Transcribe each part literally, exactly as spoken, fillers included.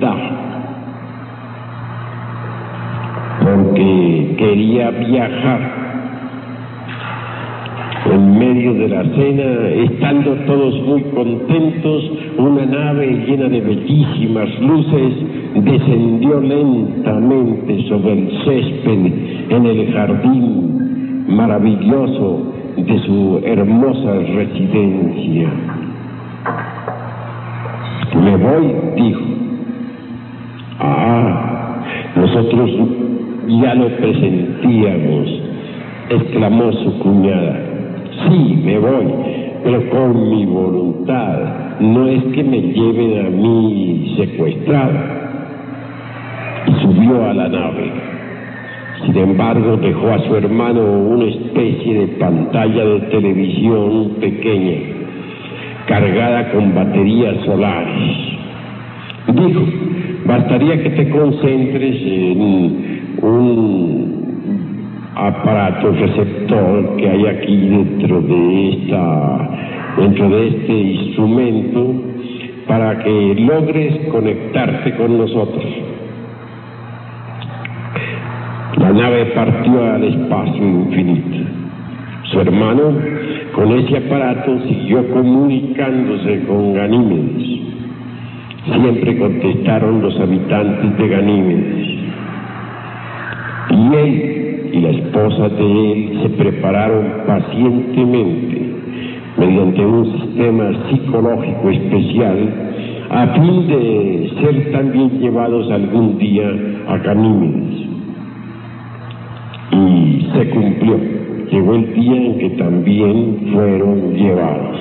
ventaja, porque quería viajar. En medio de la cena, estando todos muy contentos, una nave llena de bellísimas luces descendió lentamente sobre el césped en el jardín maravilloso de su hermosa residencia. Me voy, dijo. Ah, nosotros ya lo presentíamos, exclamó su cuñada. Sí, me voy, pero con mi voluntad, no es que me lleven a mí secuestrado. Y subió a la nave. Sin embargo, dejó a su hermano una especie de pantalla de televisión pequeña, cargada con baterías solares. Dijo, bastaría que te concentres en un aparato receptor que hay aquí dentro de esta dentro de este instrumento para que logres conectarte con nosotros. La nave partió al espacio infinito. Su hermano, con ese aparato, siguió comunicándose con Ganímedes. Siempre contestaron los habitantes de Ganímedes. Y él y la esposa de él se prepararon pacientemente mediante un sistema psicológico especial a fin de ser también llevados algún día a Ganímedes. Y se cumplió. Llegó el día en que también fueron llevados.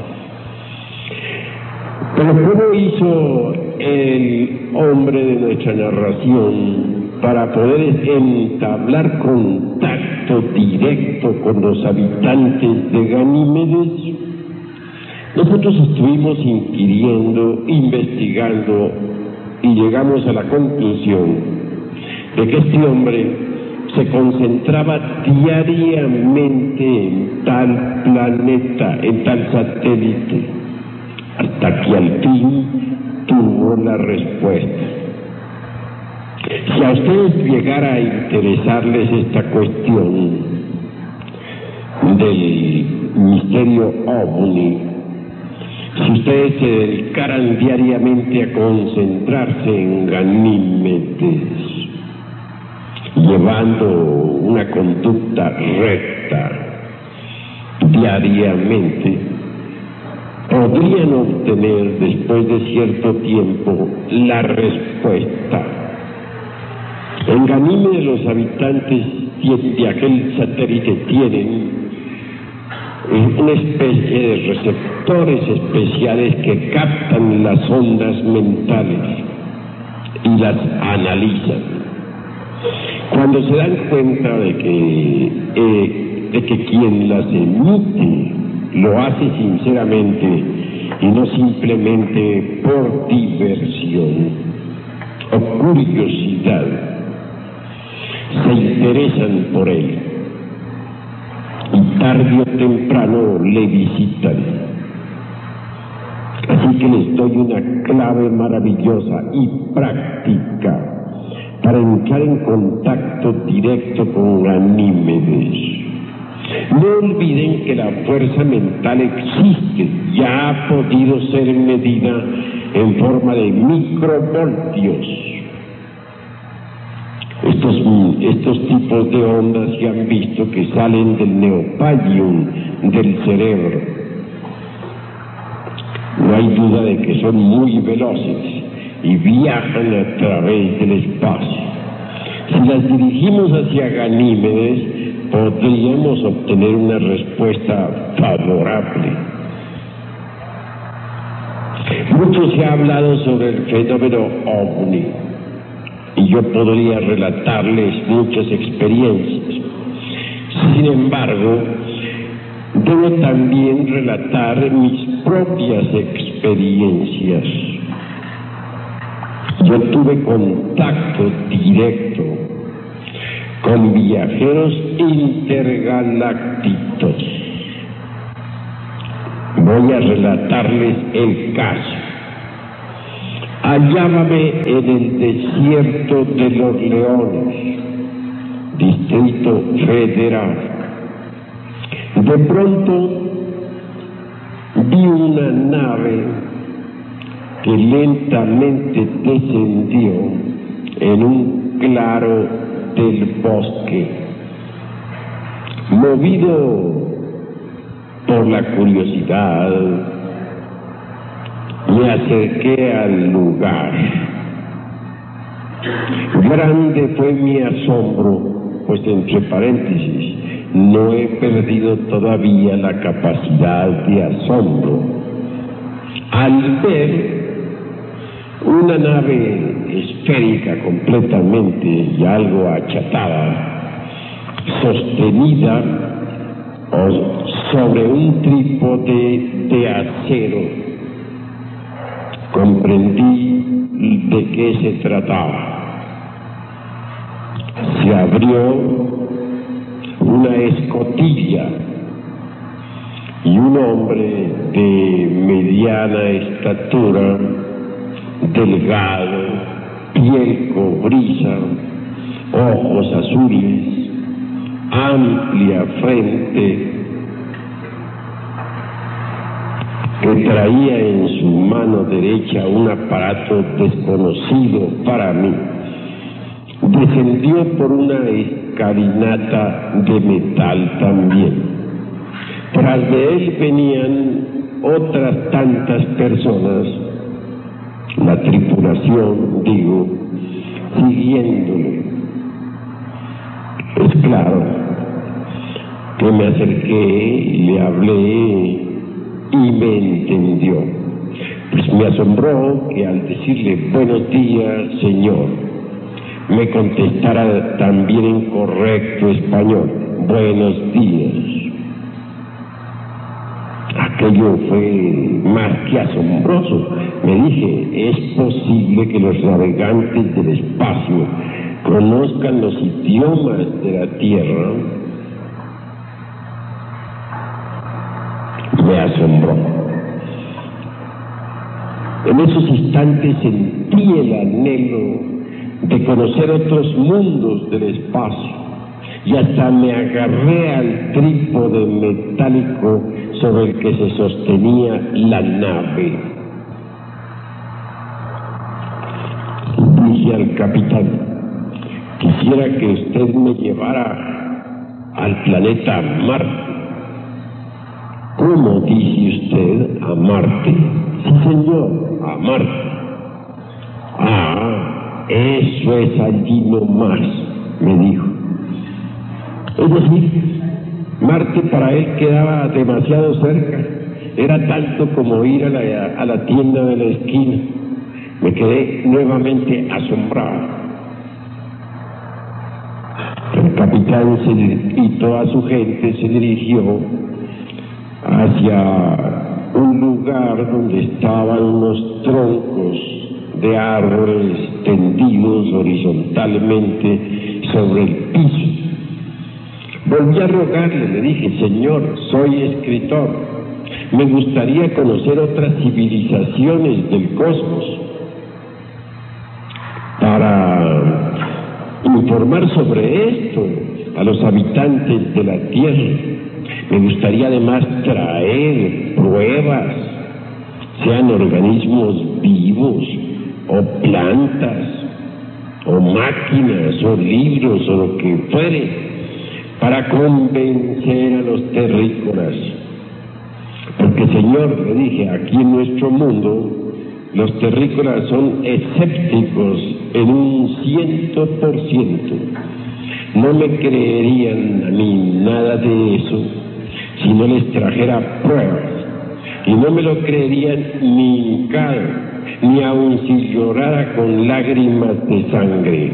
Pero ¿cómo hizo el hombre de nuestra narración para poder entablar contacto directo con los habitantes de Ganímedes? Nosotros estuvimos inquiriendo, investigando y llegamos a la conclusión de que este hombre se concentraba diariamente en tal planeta, en tal satélite, hasta que al fin tuvo la respuesta. Si a ustedes llegara a interesarles esta cuestión del misterio ovni, si ustedes se dedicaran diariamente a concentrarse en Ganímedes, llevando una conducta recta diariamente, podrían obtener después de cierto tiempo la respuesta. En Ganímedes los habitantes de aquel satélite tienen una especie de receptores especiales que captan las ondas mentales y las analizan. Cuando se dan cuenta de que, eh, de que quien las emite lo hace sinceramente y no simplemente por diversión o curiosidad, se interesan por él y tarde o temprano le visitan. Así que les doy una clave maravillosa y práctica para entrar en contacto directo con Ganímedes. No olviden que la fuerza mental existe, ya ha podido ser medida en forma de microvoltios. Estos, estos tipos de ondas se han visto que salen del neopallium del cerebro. No hay duda de que son muy veloces y viajan a través del espacio. Si las dirigimos hacia Ganímedes, podríamos obtener una respuesta favorable. Mucho se ha hablado sobre el fenómeno ovni y yo podría relatarles muchas experiencias. Sin embargo, debo también relatar mis propias experiencias. Yo tuve contacto directo con viajeros intergalácticos. Voy a relatarles el caso. Hallábame en el desierto de los Leones, Distrito Federal. De pronto vi una nave que lentamente descendió en un claro del bosque. Movido por la curiosidad, me acerqué al lugar. Grande fue mi asombro, pues entre paréntesis, no he perdido todavía la capacidad de asombro, al ver una nave esférica completamente y algo achatada, sostenida sobre un trípode de acero. Comprendí de qué se trataba. Se abrió una escotilla y un hombre de mediana estatura, delgado, piel cobriza, ojos azules, amplia frente, que traía en su mano derecha un aparato desconocido para mí, descendió por una escalinata de metal también. Tras de él venían otras tantas personas, la tripulación, digo, siguiéndole. Es claro que me acerqué, le hablé y me entendió. Pues me asombró que al decirle buenos días, señor, me contestara también en correcto español, buenos días. Aquello fue más que asombroso. Me dije, es posible que los navegantes del espacio conozcan los idiomas de la Tierra. Me asombró. En esos instantes sentí el anhelo de conocer otros mundos del espacio y hasta me agarré al trípode metálico sobre el que se sostenía la nave. Dije al capitán, quisiera que usted me llevara al planeta Marte. ¿Cómo dice usted a Marte? Sí, señor, a Marte. Ah, eso es allí nomás, me dijo. Es decir, Marte para él quedaba demasiado cerca, era tanto como ir a la, a la tienda de la esquina. Me quedé nuevamente asombrado. El capitán se, y toda su gente se dirigió hacia un lugar donde estaban unos troncos de árboles tendidos horizontalmente sobre el piso. Volví a rogarle, le dije, señor, soy escritor, me gustaría conocer otras civilizaciones del cosmos para informar sobre esto a los habitantes de la Tierra. Me gustaría además traer pruebas, sean organismos vivos o plantas o máquinas o libros o lo que fuere, para convencer a los terrícolas. Porque, señor, le dije, aquí en nuestro mundo los terrícolas son escépticos en un ciento por ciento. No me creerían a mí nada de eso si no les trajera pruebas, y no me lo creerían ni hincado, ni aun si llorara con lágrimas de sangre.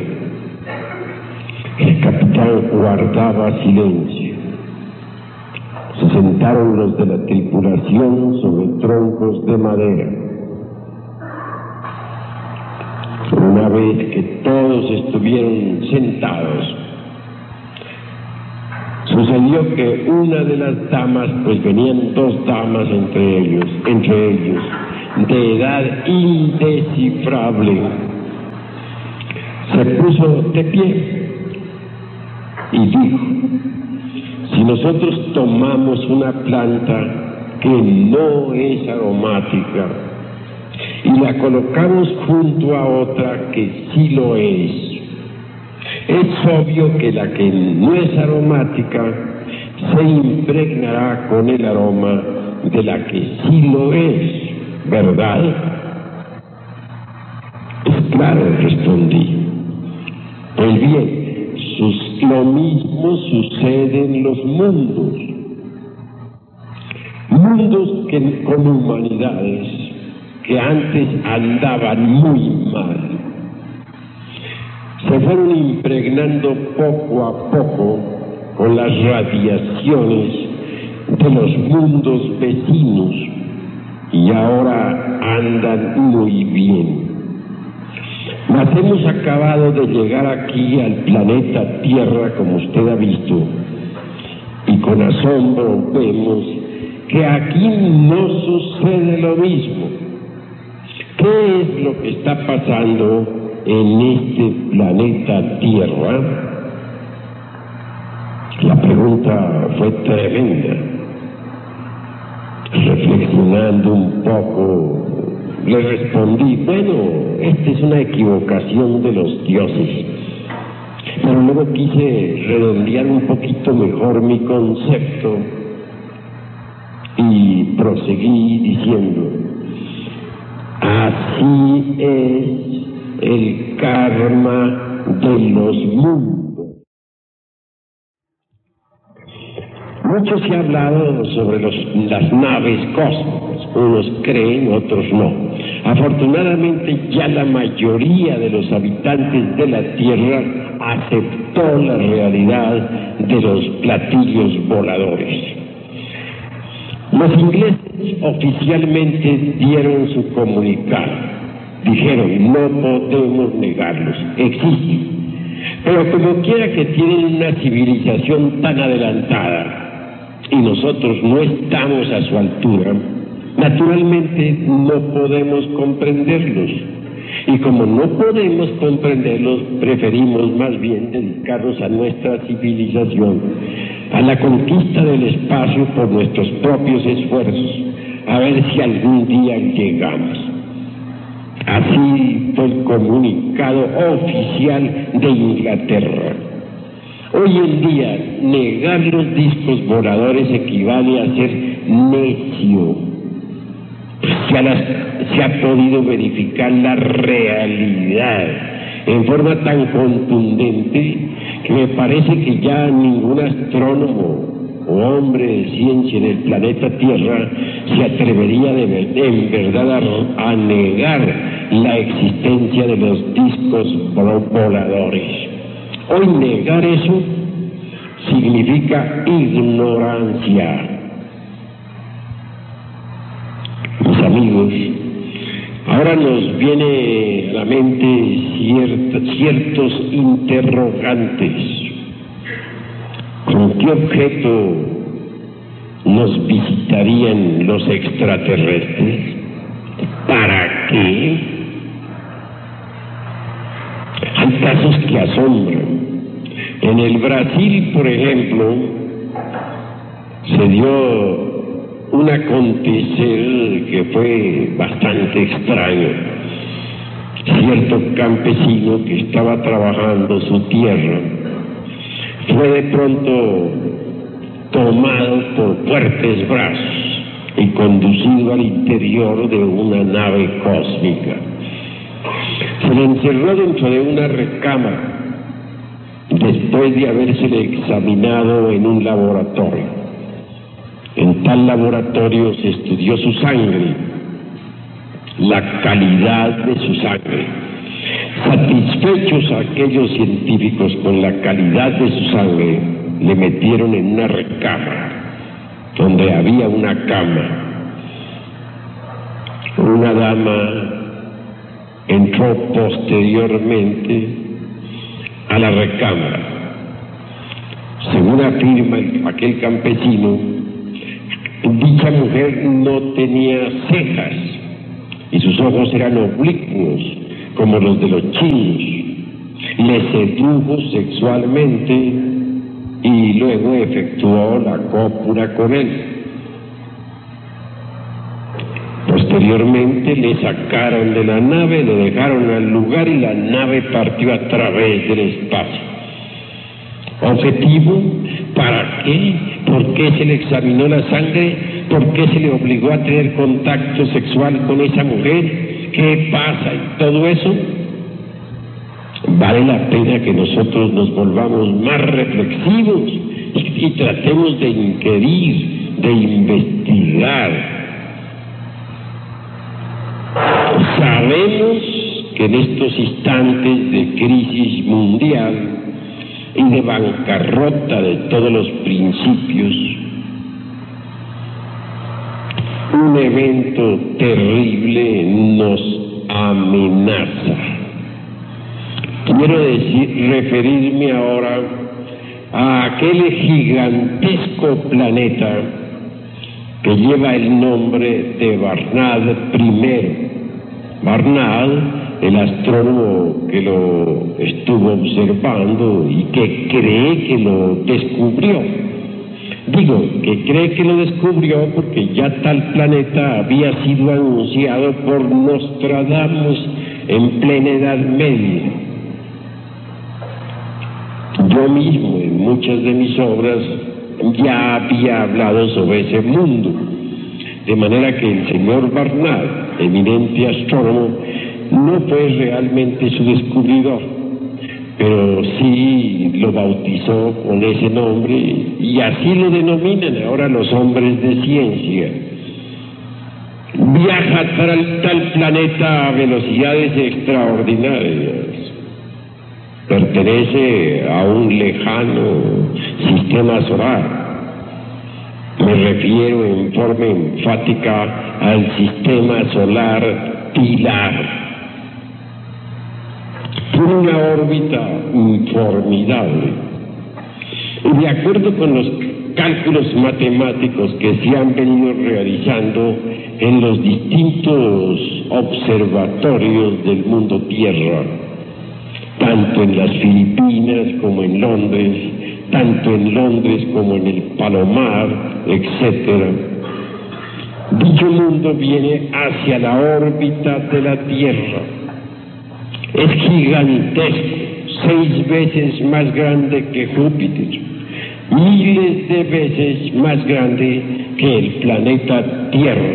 El capitán guardaba silencio. Se sentaron los de la tripulación sobre troncos de madera. Una vez que todos estuvieron sentados, sucedió que una de las damas, pues venían dos damas entre ellos, entre ellos, de edad indescifrable, se puso de pie y dijo: si nosotros tomamos una planta que no es aromática y la colocamos junto a otra que sí lo es, es obvio que la que no es aromática se impregnará con el aroma de la que sí lo es, ¿verdad? Pues claro, respondí. Pues bien, sus, lo mismo sucede en los mundos. Mundos que, con humanidades que antes andaban muy mal, se fueron impregnando poco a poco con las radiaciones de los mundos vecinos y ahora andan muy bien. Mas hemos acabado de llegar aquí al planeta Tierra, como usted ha visto, y con asombro vemos que aquí no sucede lo mismo. ¿Qué es lo que está pasando en este planeta Tierra? La pregunta fue tremenda. Reflexionando un poco, le respondí: bueno, esta es una equivocación de los dioses. Pero luego quise redondear un poquito mejor mi concepto y proseguí diciendo: así es el karma de los mundos. Mucho se ha hablado sobre los, las naves cósmicas, unos creen, otros no. Afortunadamente ya la mayoría de los habitantes de la Tierra aceptó la realidad de los platillos voladores. Los ingleses oficialmente dieron su comunicado. Dijeron: no podemos negarlos, existen. Pero como quiera que tienen una civilización tan adelantada y nosotros no estamos a su altura, naturalmente no podemos comprenderlos. Y como no podemos comprenderlos, preferimos más bien dedicarnos a nuestra civilización, a la conquista del espacio por nuestros propios esfuerzos, a ver si algún día llegamos. Así fue el comunicado oficial de Inglaterra. Hoy en día, negar los discos voladores equivale a ser necio. Se ha, se ha podido verificar la realidad en forma tan contundente que me parece que ya ningún astrónomo o hombre de ciencia en el planeta Tierra se atrevería de ver, en verdad a, a negar la existencia de los discos voladores. Hoy negar eso significa ignorancia. Mis amigos, ahora nos viene a la mente cierta, ciertos interrogantes. ¿Con qué objeto nos visitarían los extraterrestres? ¿Para qué? Hay casos que asombran. En el Brasil, por ejemplo, se dio un acontecer que fue bastante extraño. Cierto campesino que estaba trabajando su tierra fue de pronto tomado por fuertes brazos y conducido al interior de una nave cósmica. Se le encerró dentro de una recámara después de habérsele examinado en un laboratorio. En tal laboratorio se estudió su sangre, la calidad de su sangre. Satisfechos aquellos científicos con la calidad de su sangre, le metieron en una recámara donde había una cama. Una dama entró posteriormente a la recámara. Según afirma aquel campesino, dicha mujer no tenía cejas y sus ojos eran oblicuos, como los de los chinos. Le sedujo sexualmente y luego efectuó la cópula con él. Posteriormente le sacaron de la nave, le dejaron al lugar y la nave partió a través del espacio. ¿Objetivo? ¿Para qué? ¿Por qué se le examinó la sangre? ¿Por qué se le obligó a tener contacto sexual con esa mujer? ¿Qué pasa y todo eso? Vale la pena que nosotros nos volvamos más reflexivos y, y tratemos de inquirir, de investigar. Sabemos que en estos instantes de crisis mundial y de bancarrota de todos los principios, un evento terrible nos amenaza. Quiero decir, referirme ahora a aquel gigantesco planeta que lleva el nombre de Barnard primero. Barnard, el astrónomo que lo estuvo observando y que cree que lo descubrió. Digo que cree que lo descubrió porque ya tal planeta había sido anunciado por Nostradamus en plena Edad Media. Yo mismo en muchas de mis obras ya había hablado sobre ese mundo, de manera que el señor Barnard, eminente astrónomo, no fue realmente su descubridor, pero sí lo bautizó con ese nombre y así lo denominan ahora los hombres de ciencia. Viaja tal, tal planeta a velocidades extraordinarias. Pertenece a un lejano sistema solar. Me refiero en forma enfática al sistema solar Pilar. Tiene una órbita formidable. Y de acuerdo con los cálculos matemáticos que se han venido realizando en los distintos observatorios del mundo Tierra, tanto en las Filipinas como en Londres, tanto en Londres como en el Palomar, etcétera, dicho mundo viene hacia la órbita de la Tierra. Es gigantesco, seis veces más grande que Júpiter, miles de veces más grande que el planeta Tierra.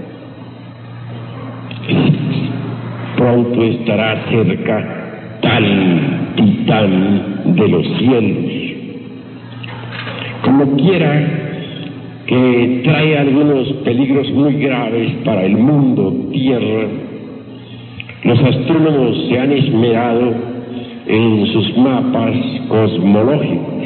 Pronto estará cerca tal titán de los cielos. Como quiera, que trae algunos peligros muy graves para el mundo Tierra, los astrónomos se han esmerado en sus mapas cosmológicos.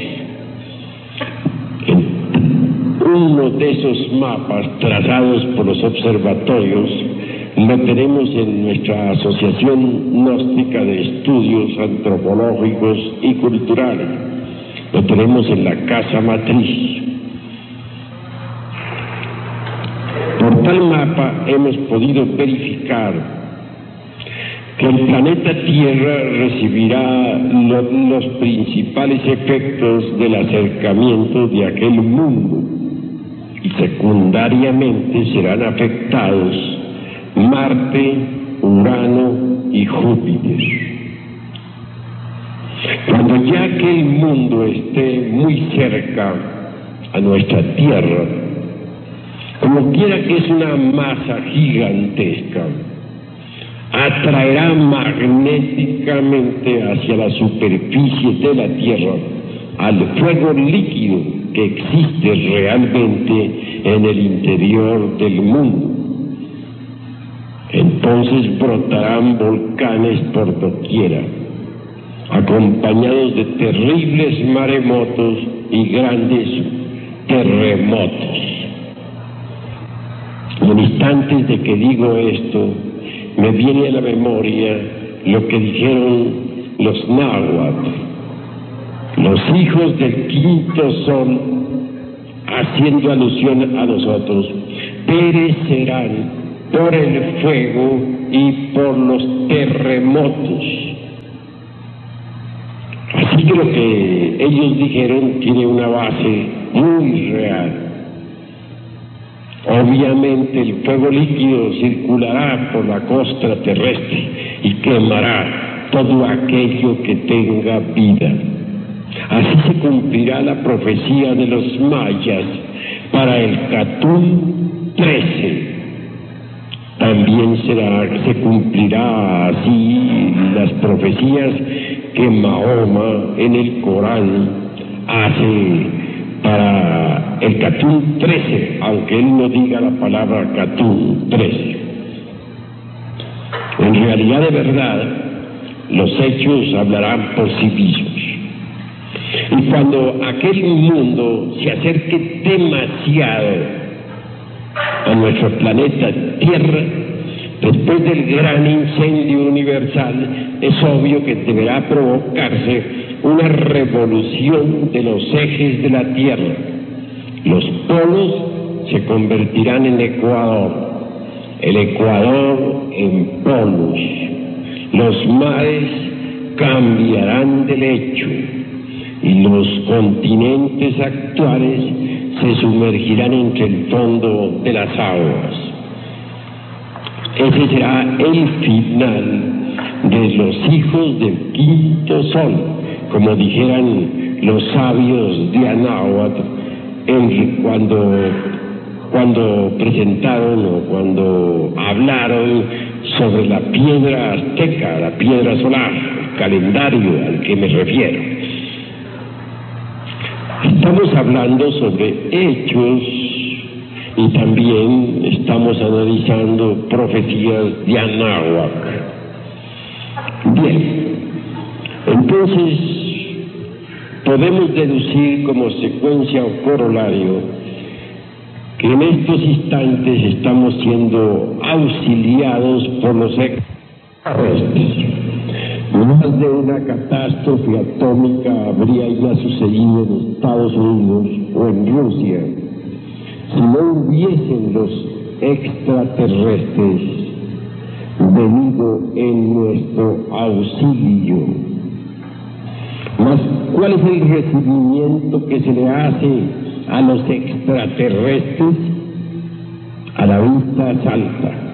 En uno de esos mapas trazados por los observatorios lo tenemos en nuestra Asociación Gnóstica de Estudios Antropológicos y Culturales. Lo tenemos en la Casa Matriz. Por tal mapa hemos podido verificar que el planeta Tierra recibirá lo, los principales efectos del acercamiento de aquel mundo y secundariamente serán afectados Marte, Urano y Júpiter. Cuando ya aquel mundo esté muy cerca a nuestra Tierra, como quiera que es una masa gigantesca, atraerá magnéticamente hacia la superficie de la Tierra al fuego líquido que existe realmente en el interior del mundo. Entonces brotarán volcanes por doquiera, acompañados de terribles maremotos y grandes terremotos. En instantes de que digo esto, me viene a la memoria lo que dijeron los náhuatl, los hijos del quinto sol, haciendo alusión a nosotros, perecerán por el fuego y por los terremotos. Así que lo que ellos dijeron tiene una base muy real. Obviamente el fuego líquido circulará por la costa terrestre y quemará todo aquello que tenga vida. Así se cumplirá la profecía de los mayas para el Catún trece. También será, se cumplirá así las profecías que Mahoma en el Corán hace para el Catún trece, aunque él no diga la palabra Catún trece. En realidad, de verdad, los hechos hablarán por sí mismos. Y cuando aquel mundo se acerque demasiado a nuestro planeta Tierra, después del gran incendio universal, es obvio que deberá provocarse una revolución de los ejes de la Tierra. Los polos se convertirán en Ecuador, el Ecuador en polos. Los mares cambiarán de lecho y los continentes actuales se sumergirán entre el fondo de las aguas. Ese será el final de los hijos del quinto sol, como dijeran los sabios de Anáhuac cuando, cuando presentaron o cuando hablaron sobre la piedra azteca, la piedra solar, el calendario al que me refiero. Estamos hablando sobre hechos y también estamos analizando profecías de Anáhuac. Bien, entonces podemos deducir como secuencia o corolario que en estos instantes estamos siendo auxiliados por los extraterrestres. Más de una catástrofe atómica habría ya sucedido en Estados Unidos o en Rusia si no hubiesen los extraterrestres venido en nuestro auxilio. Mas, ¿cuál es el recibimiento que se le hace a los extraterrestres? A la vista salta.